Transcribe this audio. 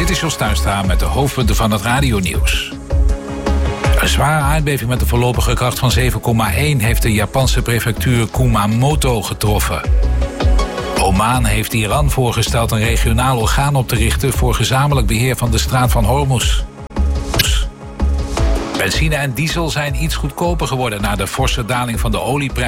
Dit is Jos Tuinstra met de hoofdpunten van het radionieuws. Een zware aardbeving met een voorlopige kracht van 7,1 heeft de Japanse prefectuur Kumamoto getroffen. Oman heeft Iran voorgesteld een regionaal orgaan op te richten voor gezamenlijk beheer van de straat van Hormuz. Benzine en diesel zijn iets goedkoper geworden na de forse daling van de olieprijs.